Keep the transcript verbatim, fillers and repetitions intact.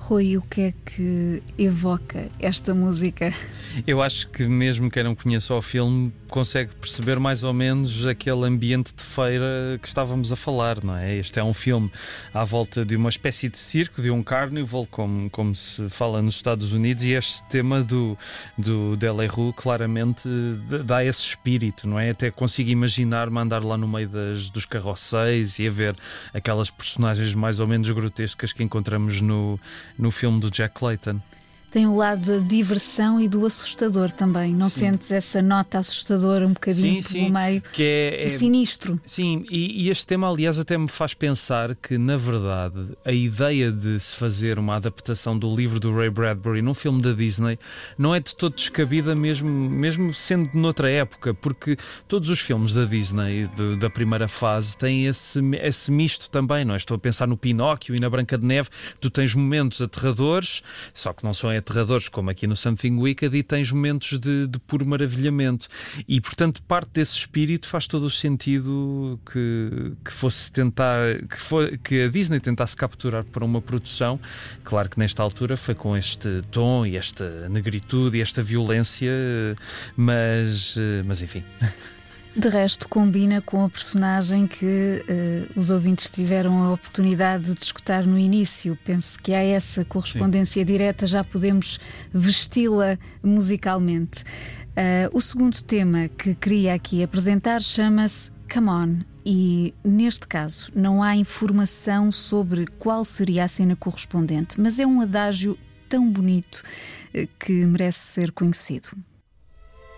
Rui, o que é que evoca esta música? Eu acho que mesmo quem não conheça o filme consegue perceber mais ou menos aquele ambiente de feira que estávamos a falar, não é? Este é um filme à volta de uma espécie de circo, de um carnival, como, como se fala nos Estados Unidos, e este tema do, do Delerue claramente dá esse espírito, não é? Até consigo imaginar-me andar lá no meio das, dos carrosséis e a ver aquelas personagens mais ou menos grotescas que encontramos no, no filme do Jack Clayton. Tem o lado da diversão e do assustador também. Não sim. Sentes essa nota assustadora um bocadinho sim, pelo sim. meio? Que é, é... sinistro. Sim, e, e este tema, aliás, até me faz pensar que, na verdade, a ideia de se fazer uma adaptação do livro do Ray Bradbury num filme da Disney não é de todo descabida, mesmo, mesmo sendo noutra época, porque todos os filmes da Disney, de, da primeira fase, têm esse, esse misto também, não é? Estou a pensar no Pinóquio e na Branca de Neve. Tu tens momentos aterradores, só que não são aterradores como aqui no Something Wicked, e tens momentos de, de puro maravilhamento, e portanto parte desse espírito faz todo o sentido que, que fosse tentar que, for, que a Disney tentasse capturar para uma produção. Claro que nesta altura foi com este tom e esta negritude e esta violência, mas, mas enfim. De resto, combina com a personagem que uh, os ouvintes tiveram a oportunidade de escutar no início. Penso que há essa correspondência Sim. direta, já podemos vesti-la musicalmente. Uh, o segundo tema que queria aqui apresentar chama-se Come On, e neste caso não há informação sobre qual seria a cena correspondente, mas é um adágio tão bonito uh, que merece ser conhecido.